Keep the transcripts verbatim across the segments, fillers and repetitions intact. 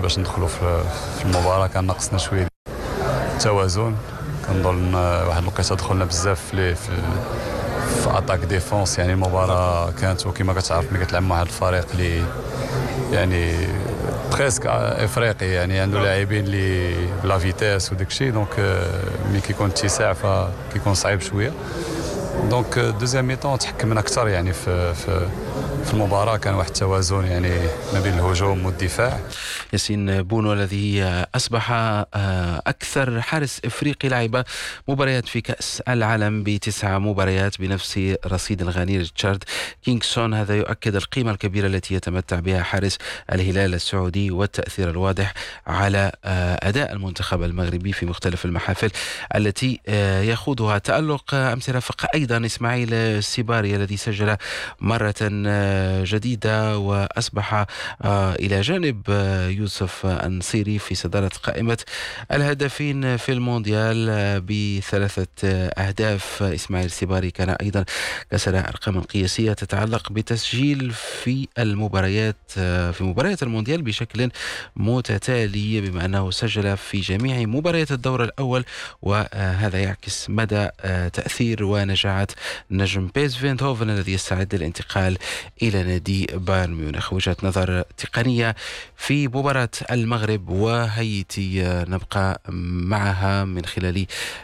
باش ندخلوا في في المباراه كان ناقصنا شويه التوازن. كنظن واحد الوقيته دخلنا بزاف في في في اتاك ديفونس. يعني المباراه كانت وكما كتعرف ملي كتلعب مع واحد الفريق اللي يعني بريسك افريقي، يعني عنده لاعبين اللي بلا فيتاس وداك الشيء، دونك ملي كيكون اتساع فكيكون صعيب شويه. دونك دوزيام ميطون تحكمنا اكثر يعني في في في المباراه. كان واحد التوازن يعني ما بين الهجوم والدفاع. ياسين بونو الذي أصبح أكثر حارس إفريقي لعب مباريات في كأس العالم بتسع مباريات بنفس رصيد الغني ريتشارد كينغسون. هذا يؤكد القيمة الكبيرة التي يتمتع بها حارس الهلال السعودي والتأثير الواضح على أداء المنتخب المغربي في مختلف المحافل التي يخوضها. تألق أمس رافق أيضا إسماعيل السيباري الذي سجل مرة جديدة وأصبح إلى جانب يوسف النصيري في صدارة قائمة الهدافين في المونديال بثلاثة أهداف. إسماعيل السيباري كان أيضا كسر أرقام قياسية تتعلق بتسجيل في المباريات في مباريات المونديال بشكل متتالي، بما أنه سجل في جميع مباريات الدور الأول، وهذا يعكس مدى تأثير ونجاعة نجم بيس فيندهوفن الذي يستعد للانتقال إلى نادي بايرن ميونخ. وجهة نظر تقنية في مباراة المغرب وهايتي نبقى معها من خلال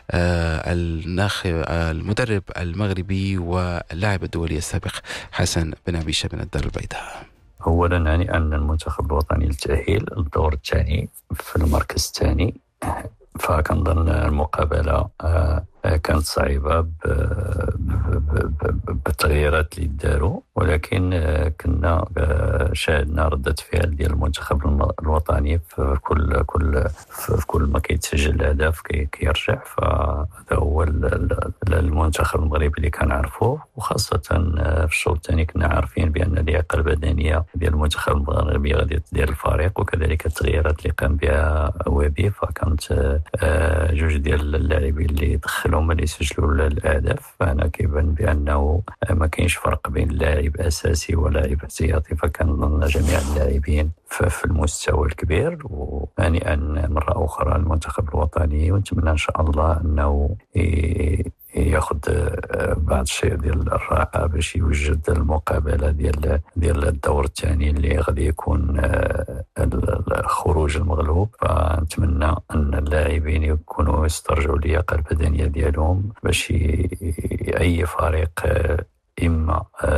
المدرب المغربي واللاعب الدولي السابق حسن بن عبيشة من الدار البيضاء. أولا يعني أن المنتخب الوطني للتأهيل الدور الثاني في المركز الثاني، فكنظن المقابلة كانت صعيبة بالتغييرات اللي داروا، ولكن كنا شاهدنا ردة فعل ديال المنتخب الوطني في كل كل في كل ما كيتسجل الاهداف كيرجع. فهذا هو المنتخب المغربي اللي كنعرفوه، وخاصة في الشوط الثاني كنا عارفين بأن اللياقة البدنية ديال المنتخب المغربي غادي تدير الفريق، وكذلك التغييرات اللي قام بها وابي. فكانت جوج ديال اللاعبين اللي دخلوا هما اللي سجلوا الاهداف. فانا كيبان بانه ما كاينش فرق بين لاعب اساسي ولاعب احتياطي، فكنظن جميع اللاعبين في المستوى الكبير. وهنيئا مرة أخرى المنتخب الوطني، ونتمنى إن شاء الله أنه ياخذ بعض الشيء ديال الراحة باش يوجد المقابلة ديال ديال الدور الثاني اللي غادي يكون الخروج المغلوب. فنتمنى أن اللاعبين يكونوا يسترجعوا اللياقة البدنية ديالهم باش أي فريق إما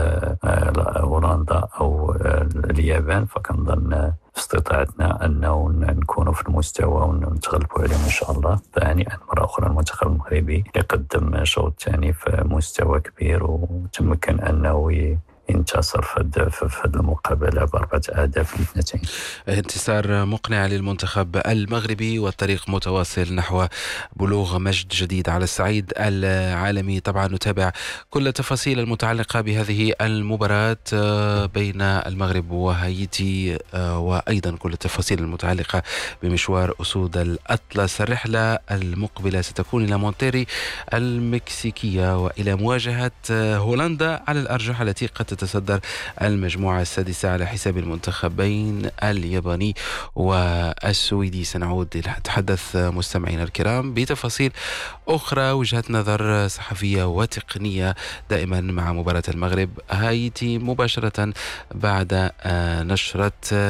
هولندا أو اليابان، فكنظن استطاعتنا أنه نكونوا في المستوى ونتغلبوا عليهم إن شاء الله. فهنيئا مرة أخرى المنتخب المغربي يقدم شوط ثاني في مستوى كبير، وتمكن أنه انتصر في هذه المقابلة بأربعة أهداف لاثنتين. انتصار مقنع للمنتخب المغربي والطريق متواصل نحو بلوغ مجد جديد على الصعيد العالمي. طبعا نتابع كل التفاصيل المتعلقة بهذه المباراة بين المغرب وهايتي، وأيضا كل التفاصيل المتعلقة بمشوار أسود الأطلس. الرحلة المقبلة ستكون إلى مونتيري المكسيكية وإلى مواجهة هولندا على الأرجح التي قد تتصدر المجموعة السادسة على حساب المنتخبين الياباني والسويدي. سنعود لنتحدث مستمعينا الكرام بتفاصيل أخرى، وجهة نظر صحفية وتقنية دائما مع مباراة المغرب هايتي مباشرة بعد نشرة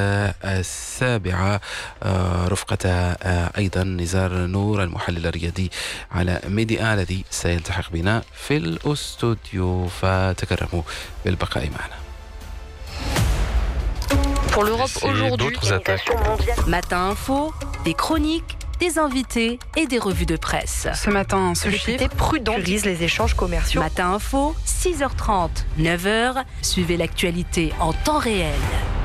السابعة، رفقة أيضا نزار نور المحلل الرياضي على ميديا الذي سيلتحق بنا في الأستوديو، فتكرموا بالبقاء معنا. Pour l'Europe aujourd'hui, Matin Info, des chroniques, des invités et des revues de presse. Ce matin, ce chiffre prudent priorise les échanges commerciaux. Matin Info, six heures trente, neuf heures, suivez l'actualité en temps réel.